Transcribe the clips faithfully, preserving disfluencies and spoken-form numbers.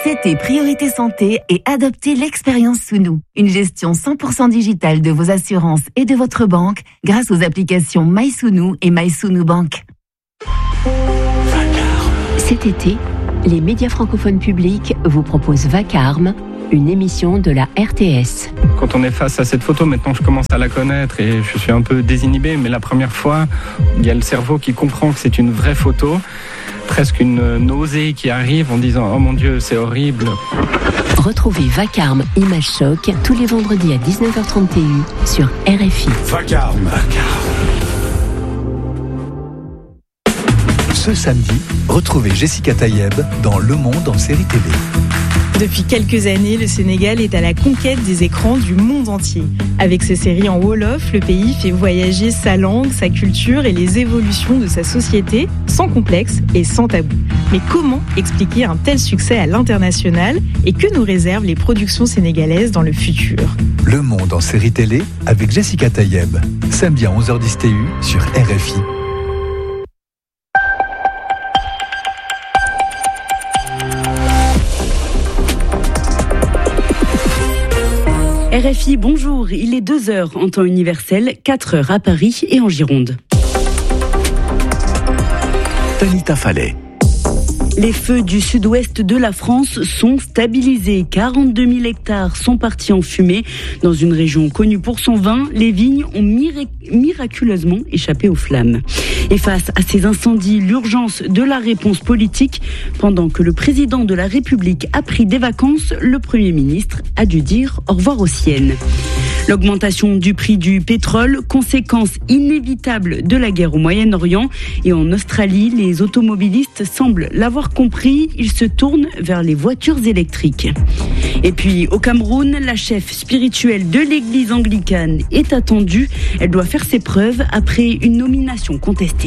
C'était Priorité Santé et adoptez l'expérience Sounou. Une gestion cent pour cent digitale de vos assurances et de votre banque grâce aux applications MySounou et MySounou Bank. Cet été, les médias francophones publics vous proposent Vacarme, une émission de la R T S. Quand on est face à cette photo, maintenant je commence à la connaître et je suis un peu désinhibé, mais la première fois, il y a le cerveau qui comprend que c'est une vraie photo, presque une nausée qui arrive en disant « Oh mon Dieu, c'est horrible ». Retrouvez Vacarme Image Choc tous les vendredis à dix-neuf heures trente sur R F I. Vacarme. Vacarme. Ce samedi, retrouvez Jessica Tayeb dans Le Monde en série télé. Depuis quelques années, le Sénégal est à la conquête des écrans du monde entier. Avec ses séries en Wolof, le pays fait voyager sa langue, sa culture et les évolutions de sa société sans complexe et sans tabou. Mais comment expliquer un tel succès à l'international et que nous réservent les productions sénégalaises dans le futur ? Le Monde en série télé avec Jessica Tayeb. Samedi à onze heures dix T U sur R F I. R F I, bonjour, il est deux heures en temps universel, quatre heures à Paris et en Gironde. Tanita Fallet. Les feux du sud-ouest de la France sont stabilisés. quarante-deux mille hectares sont partis en fumée. Dans une région connue pour son vin, les vignes ont mirac- miraculeusement échappé aux flammes. Et face à ces incendies, l'urgence de la réponse politique, pendant que le président de la République a pris des vacances, le Premier ministre a dû dire au revoir aux siennes. L'augmentation du prix du pétrole, conséquence inévitable de la guerre au Moyen-Orient. Et en Australie, les automobilistes semblent l'avoir compris, ils se tournent vers les voitures électriques. Et puis au Cameroun, la chef spirituelle de l'église anglicane est attendue. Elle doit faire ses preuves après une nomination contestée.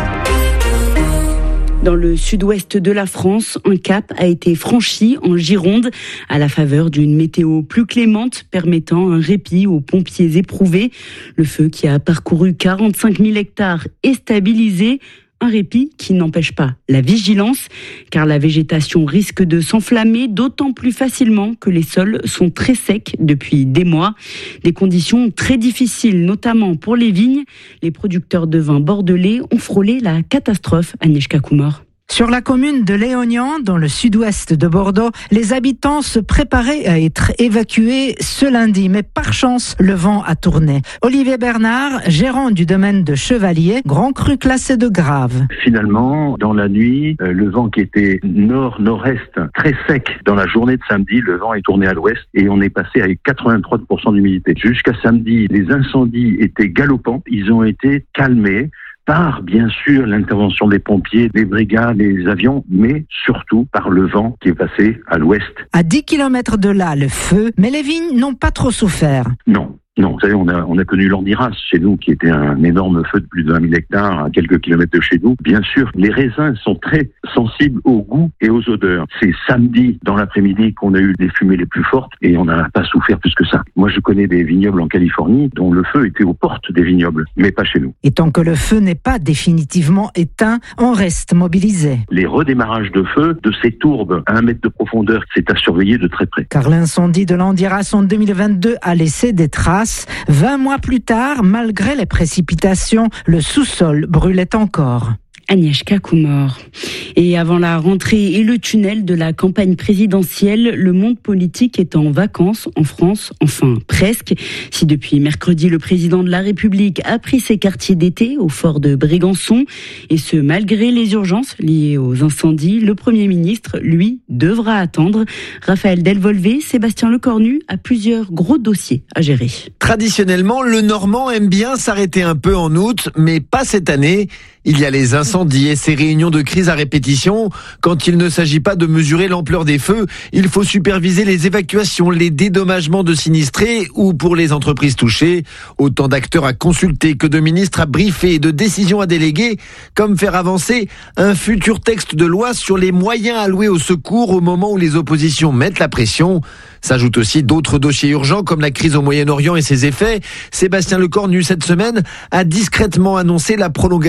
Dans le sud-ouest de la France, un cap a été franchi en Gironde à la faveur d'une météo plus clémente permettant un répit aux pompiers éprouvés. Le feu qui a parcouru quarante-cinq mille hectares est stabilisé. Un répit qui n'empêche pas la vigilance, car la végétation risque de s'enflammer d'autant plus facilement que les sols sont très secs depuis des mois. Des conditions très difficiles, notamment pour les vignes. Les producteurs de vin bordelais ont frôlé la catastrophe. Agnieszka Kumor. Sur la commune de Léognan, dans le sud-ouest de Bordeaux, les habitants se préparaient à être évacués ce lundi, mais par chance, le vent a tourné. Olivier Bernard, gérant du domaine de Chevalier, grand cru classé de grave. Finalement, dans la nuit, le vent qui était nord-nord-est, très sec dans la journée de samedi, le vent est tourné à l'ouest et on est passé à quatre-vingt-trois pour cent d'humidité. Jusqu'à samedi, les incendies étaient galopants, ils ont été calmés par, bien sûr, l'intervention des pompiers, des brigades, des avions, mais surtout par le vent qui est passé à l'ouest. À dix kilomètres de là, le feu, mais les vignes n'ont pas trop souffert. Non. Non, vous savez, on a, on a connu l'Andiras chez nous, qui était un énorme feu de plus de vingt mille hectares à quelques kilomètres de chez nous. Bien sûr, les raisins sont très sensibles au goût et aux odeurs. C'est samedi, dans l'après-midi, qu'on a eu les fumées les plus fortes et on n'a pas souffert plus que ça. Moi, je connais des vignobles en Californie dont le feu était aux portes des vignobles, mais pas chez nous. Et tant que le feu n'est pas définitivement éteint, on reste mobilisé. Les redémarrages de feu de ces tourbes à un mètre de profondeur, c'est à surveiller de très près. Car l'incendie de l'Andiras en deux mille vingt-deux a laissé des traces. vingt mois plus tard, malgré les précipitations, le sous-sol brûlait encore. Agnieszka Kumor. Et avant la rentrée et le tunnel de la campagne présidentielle, le monde politique est en vacances en France, enfin presque. Si depuis mercredi, le président de la République a pris ses quartiers d'été au fort de Brégançon, et ce malgré les urgences liées aux incendies, le Premier ministre, lui, devra attendre. Raphaël Delvolvé, Sébastien Lecornu a plusieurs gros dossiers à gérer. Traditionnellement, le Normand aime bien s'arrêter un peu en août, mais pas cette année. Il y a les incendies et ces réunions de crise à répétition. Quand il ne s'agit pas de mesurer l'ampleur des feux, il faut superviser les évacuations, les dédommagements de sinistrés ou pour les entreprises touchées. Autant d'acteurs à consulter que de ministres à briefer et de décisions à déléguer, comme faire avancer un futur texte de loi sur les moyens alloués au secours au moment où les oppositions mettent la pression. S'ajoutent aussi d'autres dossiers urgents comme la crise au Moyen-Orient et ses effets. Sébastien Lecornu, cette semaine, a discrètement annoncé la prolongation des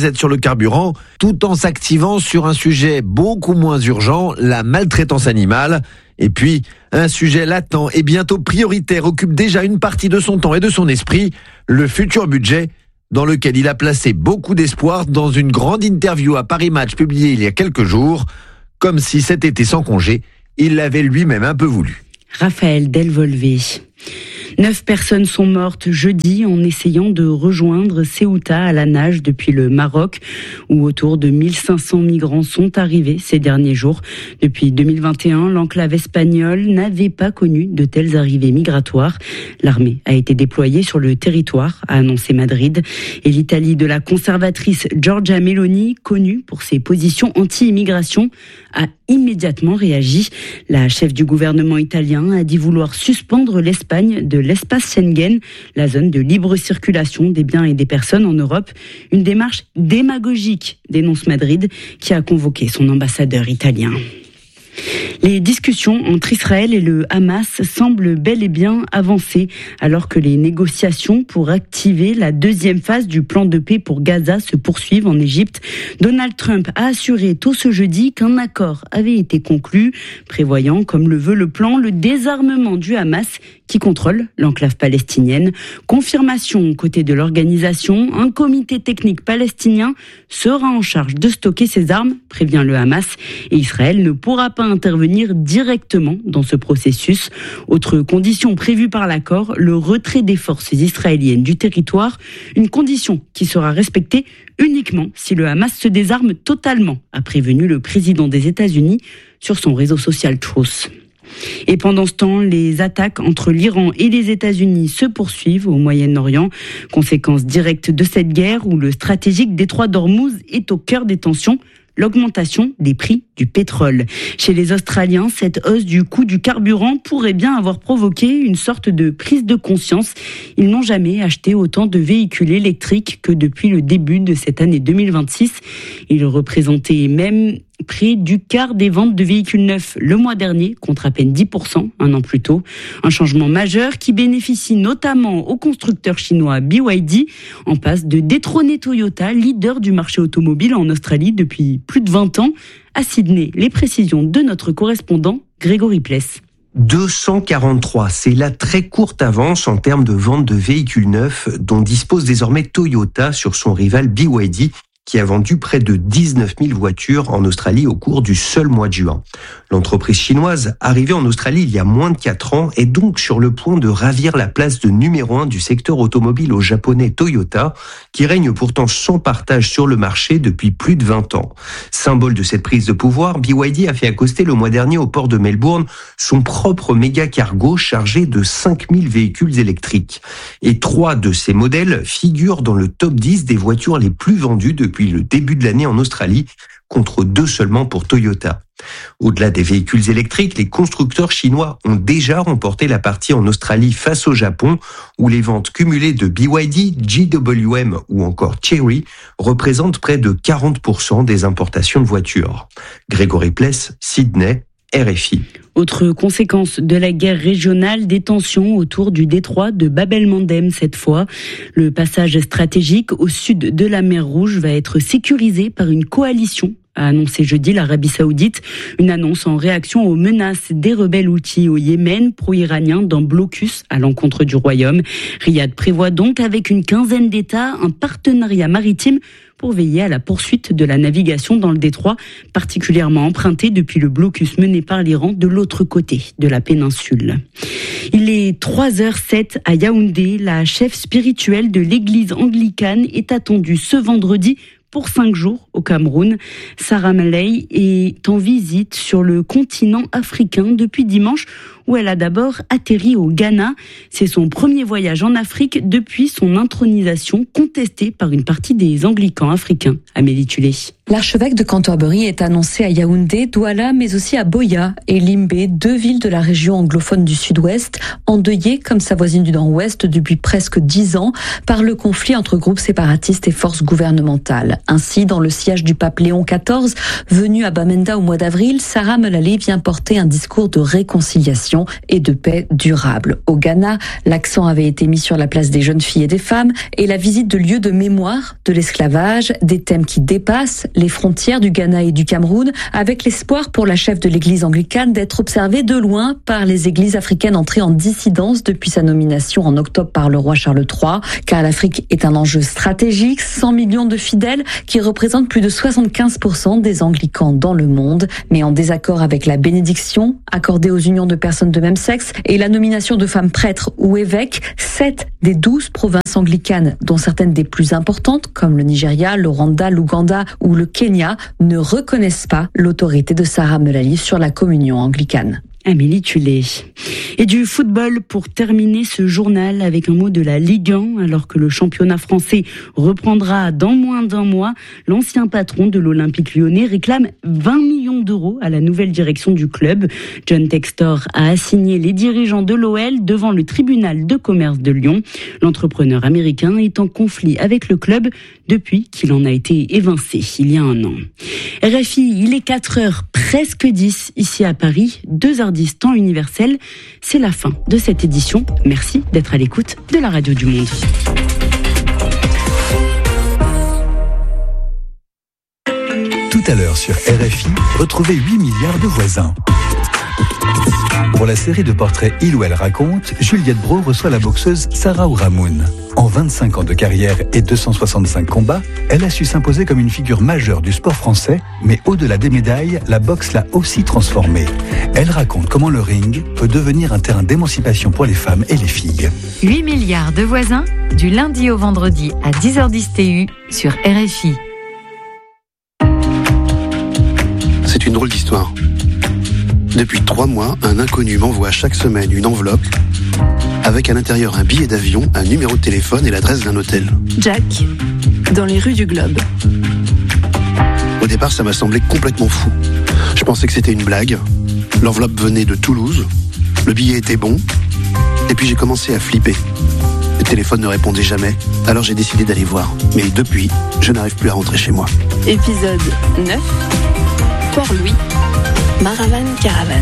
aides sur le carburant, tout en s'activant sur un sujet beaucoup moins urgent, la maltraitance animale. Et puis, un sujet latent et bientôt prioritaire occupe déjà une partie de son temps et de son esprit, le futur budget, dans lequel il a placé beaucoup d'espoir dans une grande interview à Paris Match publiée il y a quelques jours, comme si cet été sans congé, il l'avait lui-même un peu voulu. Raphaël Delvolvé. Neuf personnes sont mortes jeudi en essayant de rejoindre Ceuta à la nage depuis le Maroc, où autour de mille cinq cents migrants sont arrivés ces derniers jours. Depuis deux mille vingt et un, l'enclave espagnole n'avait pas connu de telles arrivées migratoires. L'armée a été déployée sur le territoire, a annoncé Madrid. Et l'Italie de la conservatrice Giorgia Meloni, connue pour ses positions anti-immigration, a immédiatement réagi. La chef du gouvernement italien a dit vouloir suspendre l'Espagne de l'espace Schengen, la zone de libre circulation des biens et des personnes en Europe. Une démarche démagogique, dénonce Madrid, qui a convoqué son ambassadeur italien. Les discussions entre Israël et le Hamas semblent bel et bien avancer, alors que les négociations pour activer la deuxième phase du plan de paix pour Gaza se poursuivent en Égypte. Donald Trump a assuré tôt ce jeudi qu'un accord avait été conclu, prévoyant, comme le veut le plan, le désarmement du Hamas qui contrôle l'enclave palestinienne. Confirmation aux côtés de l'organisation, un comité technique palestinien sera en charge de stocker ses armes, prévient le Hamas, et Israël ne pourra pas intervenir directement dans ce processus. Autre condition prévue par l'accord, le retrait des forces israéliennes du territoire, une condition qui sera respectée uniquement si le Hamas se désarme totalement, a prévenu le président des États-Unis sur son réseau social Truth. Et pendant ce temps, les attaques entre l'Iran et les États-Unis se poursuivent au Moyen-Orient. Conséquence directe de cette guerre où le stratégique détroit d'Ormuz est au cœur des tensions, l'augmentation des prix du pétrole. Chez les Australiens, cette hausse du coût du carburant pourrait bien avoir provoqué une sorte de prise de conscience. Ils n'ont jamais acheté autant de véhicules électriques que depuis le début de cette année deux mille vingt-six. Ils représentaient même près du quart des ventes de véhicules neufs le mois dernier, contre à peine dix pour cent un an plus tôt. Un changement majeur qui bénéficie notamment au constructeur chinois B Y D, en passe de détrôner Toyota, leader du marché automobile en Australie depuis plus de vingt ans. À Sydney, les précisions de notre correspondant Grégory Pless. deux cent quarante-trois, c'est la très courte avance en termes de vente de véhicules neufs dont dispose désormais Toyota sur son rival B Y D, qui a vendu près de dix-neuf mille voitures en Australie au cours du seul mois de juin. L'entreprise chinoise, arrivée en Australie il y a moins de quatre ans, est donc sur le point de ravir la place de numéro un du secteur automobile au japonais Toyota, qui règne pourtant sans partage sur le marché depuis plus de vingt ans. Symbole de cette prise de pouvoir, B Y D a fait accoster le mois dernier au port de Melbourne son propre méga cargo chargé de cinq mille véhicules électriques. Et trois de ces modèles figurent dans le top dix des voitures les plus vendues depuis Depuis le début de l'année en Australie, contre deux seulement pour Toyota. Au-delà des véhicules électriques, les constructeurs chinois ont déjà remporté la partie en Australie face au Japon, où les ventes cumulées de B Y D, G W M ou encore Chery représentent près de quarante pour cent des importations de voitures. Grégory Pless, Sydney, R F I. Autre conséquence de la guerre régionale, des tensions autour du détroit de Bab el-Mandeb cette fois. Le passage stratégique au sud de la mer Rouge va être sécurisé par une coalition, a annoncé jeudi l'Arabie Saoudite. Une annonce en réaction aux menaces des rebelles houthis au Yémen, pro-iraniens, d'un blocus à l'encontre du royaume. Riyad prévoit donc avec une quinzaine d'États un partenariat maritime pour veiller à la poursuite de la navigation dans le détroit, particulièrement emprunté depuis le blocus mené par l'Iran de l'autre côté de la péninsule. Il est trois heures sept à Yaoundé. La chef spirituelle de l'église anglicane est attendue ce vendredi pour cinq jours au Cameroun. Sarah Maley est en visite sur le continent africain depuis dimanche, où elle a d'abord atterri au Ghana. C'est son premier voyage en Afrique depuis son intronisation contestée par une partie des anglicans africains. Amélie Tullet. L'archevêque de Canterbury est annoncé à Yaoundé, Douala, mais aussi à Boya et Limbé, deux villes de la région anglophone du sud-ouest, endeuillées comme sa voisine du nord-ouest depuis presque dix ans par le conflit entre groupes séparatistes et forces gouvernementales. Ainsi, dans le siège du pape Léon quatorze, venu à Bamenda au mois d'avril, Sarah Mullally vient porter un discours de réconciliation et de paix durable. Au Ghana, l'accent avait été mis sur la place des jeunes filles et des femmes et la visite de lieux de mémoire de l'esclavage, des thèmes qui dépassent les frontières du Ghana et du Cameroun, avec l'espoir pour la chef de l'église anglicane d'être observée de loin par les églises africaines entrées en dissidence depuis sa nomination en octobre par le roi Charles trois, car l'Afrique est un enjeu stratégique, cent millions de fidèles qui représentent plus de soixante-quinze pour cent des anglicans dans le monde, mais en désaccord avec la bénédiction accordée aux unions de personnes de même sexe et la nomination de femmes prêtres ou évêques, sept des douze provinces anglicanes, dont certaines des plus importantes, comme le Nigeria, le Rwanda, l'Ouganda ou le Kenya, ne reconnaissent pas l'autorité de Sarah Mullally sur la communion anglicane. Amélie Tullet. Et du football pour terminer ce journal avec un mot de la Ligue un, alors que le championnat français reprendra dans moins d'un mois. L'ancien patron de l'Olympique lyonnais réclame vingt millions d'euros à la nouvelle direction du club. John Textor a assigné les dirigeants de l'O L devant le tribunal de commerce de Lyon. L'entrepreneur américain est en conflit avec le club depuis qu'il en a été évincé il y a un an. R F I, il est quatre heures, presque dix ici à Paris, deux heures dix temps universel. C'est la fin de cette édition. Merci d'être à l'écoute de la Radio du Monde. Tout à l'heure sur R F I, retrouvez huit milliards de voisins. Pour la série de portraits Il ou Elle raconte, Juliette Brault reçoit la boxeuse Sarah Ouramoun. En vingt-cinq ans de carrière et deux cent soixante-cinq combats, elle a su s'imposer comme une figure majeure du sport français, mais au-delà des médailles, la boxe l'a aussi transformée. Elle raconte comment le ring peut devenir un terrain d'émancipation pour les femmes et les filles. huit milliards de voisins, du lundi au vendredi à dix heures dix T U sur R F I. C'est une drôle d'histoire. Depuis trois mois, un inconnu m'envoie chaque semaine une enveloppe avec à l'intérieur un billet d'avion, un numéro de téléphone et l'adresse d'un hôtel. Jack, dans les rues du Globe. Au départ, ça m'a semblé complètement fou. Je pensais que c'était une blague. L'enveloppe venait de Toulouse. Le billet était bon. Et puis j'ai commencé à flipper. Le téléphone ne répondait jamais. Alors j'ai décidé d'aller voir. Mais depuis, je n'arrive plus à rentrer chez moi. Épisode neuf. Port-Louis. Maravan Caravane.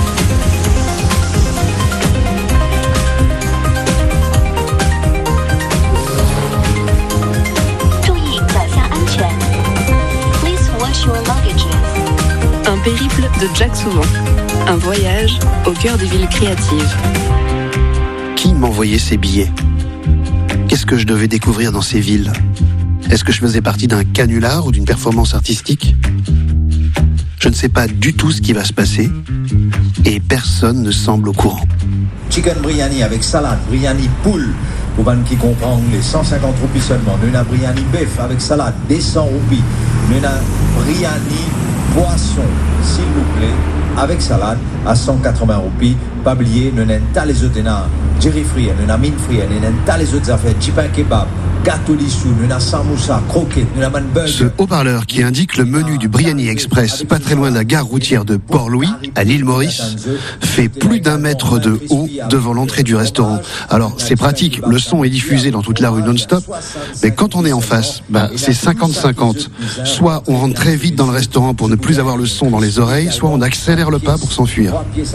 Un périple de Jack Souvent. Un voyage au cœur des villes créatives. Qui m'envoyait ces billets ? Qu'est-ce que je devais découvrir dans ces villes ? Est-ce que je faisais partie d'un canular ou d'une performance artistique ? Je ne sais pas du tout ce qui va se passer et personne ne semble au courant. Chicken biryani avec salade, biryani poule, pour ceux qui comprennent les cent cinquante roupies seulement. Nous avons biryani bœuf avec salade, deux cents roupies. Nous avons biryani poisson, s'il vous plaît, avec salade à cent quatre-vingts roupies. Pas oublier, nous n'avons pas les autres, nous avons jerry free, nous avons mine free, nous n'avons pas les autres affaires, chipin kebab, gâteau lissou, nous avons samoussa, croquette, nous avons burger. Ce haut-parleur qui indique le menu du Briani Express, pas très loin de la gare routière de Port-Louis, à l'île Maurice, fait plus d'un mètre de haut devant l'entrée du restaurant. Alors, c'est pratique, le son est diffusé dans toute la rue non-stop, mais quand on est en face, bah, c'est cinquante cinquante. Soit on rentre très vite dans le restaurant pour ne plus avoir le son dans les oreilles, soit on accélère le pas pour s'enfuir.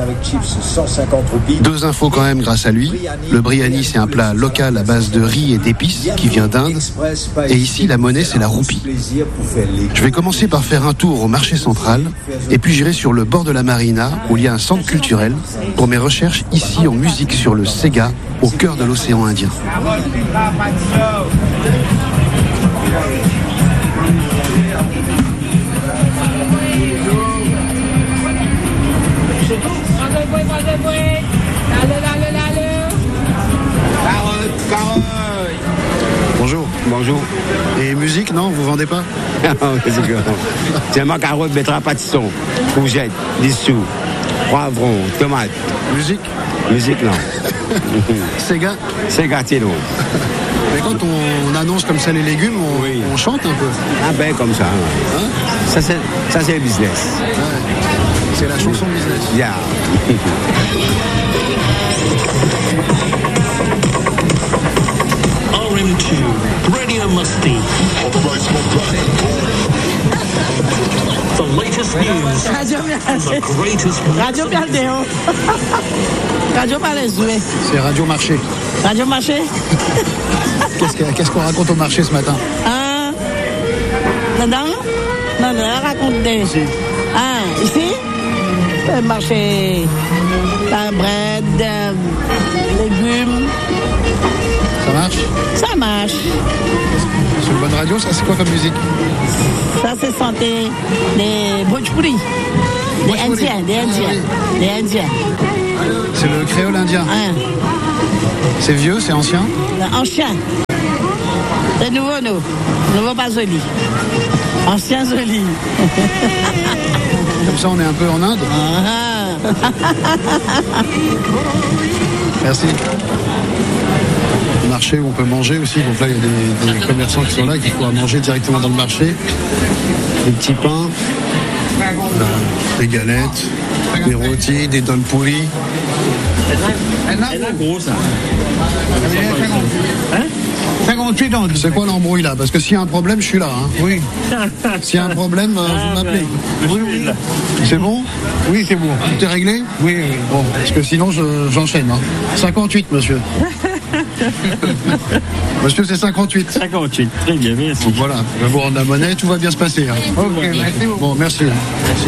Deux infos quand même grâce à lui. Le Briani, c'est un plat local à base de riz et d'épices qui vient d'Inde. Et ici, la monnaie, c'est la roupie. Je vais commencer par faire un tour au marché central et puis j'irai sur le bord de la marina où il y a un centre culturel pour mes recherches ici en musique sur le Sega au cœur de l'océan Indien. Bonjour. Bonjour. Et musique, non, vous vendez pas? C'est ma carotte, betterave, pâtisson, courgette, dissous, poivron, tomate. Musique? Musique, non. Sega? Sega, c'est non. Mais quand on, on annonce comme ça les légumes, on, Oui. on chante un peu. Ah ben comme ça. Hein? Ça c'est ça c'est le business. Ouais. C'est la chanson business. Yeah. R M two, Radio Musty. The latest news Radio and the greatest Radio Perdéo. Radio Palaisoé. C'est Radio Marché. Radio Marché. Qu'est-ce que- qu'est-ce qu'on raconte au marché ce matin? Ah. Non, non. Non, non, racontez. Ah, ici, le marché. La bread, euh, légumes. Ça marche? Ça marche. C'est une bonne radio, ça c'est quoi comme musique? Ça, c'est santé. Les Bhojpuri. Les Bhojpuri. Indiens, les Indiens. Les Indiens. C'est le créole indien. Hein. C'est vieux, c'est ancien? Ancien. C'est nouveau, nous. Nouveau, pas joli. Ancien, joli. Comme ça on est un peu en Inde. Ah. Merci. Le marché où on peut manger aussi. Donc là, il y a des, des commerçants qui sont là, qui pourront manger directement dans le marché. Des petits pains, euh, des galettes, des rôtis, des dolpuri. Elle a gros ça. cinquante-huit ans. C'est quoi l'embrouille là? Parce que s'il y a un problème, je suis là. Hein. Oui. S'il y a un problème, euh, vous m'appelez. Oui, oui. C'est bon? Oui, c'est bon. Tout est réglé? Oui, oui. Bon, parce que sinon, je- j'enchaîne. Hein. cinquante-huit, monsieur. Monsieur, c'est cinquante-huit. cinquante-huit, très bien, merci. Donc voilà, je vais vous rendre la monnaie, tout va bien se passer. Hein. Ok, merci. Bon, merci. Merci.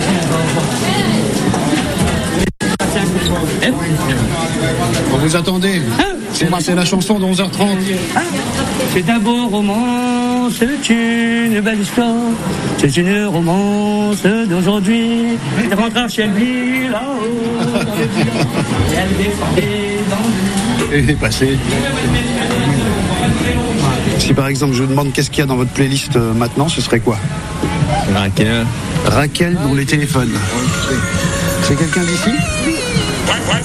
Bon, vous attendez. C'est c'est la chanson de onze heures trente. C'est un beau roman, c'est une belle histoire. C'est une romance d'aujourd'hui. Elle rentre chez lui là-haut. Et elle descendait dans le... Et il est passé. Si par exemple je vous demande qu'est-ce qu'il y a dans votre playlist euh, maintenant, ce serait quoi? Raquel. Raquel dans les téléphones. C'est quelqu'un d'ici?